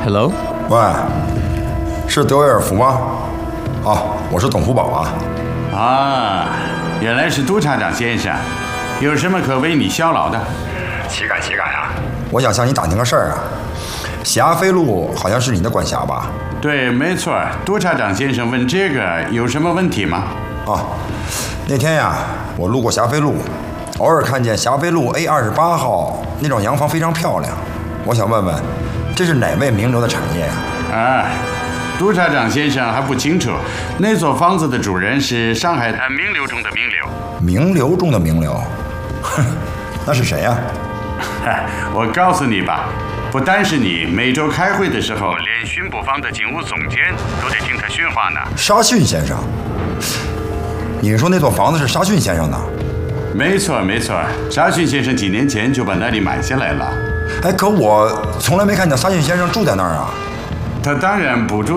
Hello， 喂，是德维尔福吗？啊，我是董福宝啊。 啊，原来是督察长先生，有什么可为你效劳的？ 岂敢啊！我想向你打听个事儿啊。霞飞路好像是你的管辖吧？ 对，没错。督察长先生问这个有什么问题吗？ 那天呀，我路过霞飞路，偶尔看见霞飞路 A28号那幢洋房非常漂亮，我想问问，这是哪位名流的产业呀？ 督察长先生还不清楚，那座房子的主人是上海名流中的名流。 名流中的名流？哼，那是谁呀？ 我告诉你吧，不单是你，每周开会的时候，连巡捕房的警务总监都得听他训话呢。 沙逊先生？你说那座房子是沙逊先生的？ 没错，沙逊先生几年前就把那里买下来了。 可我从来没看见沙逊先生住在那儿啊。 他当然不住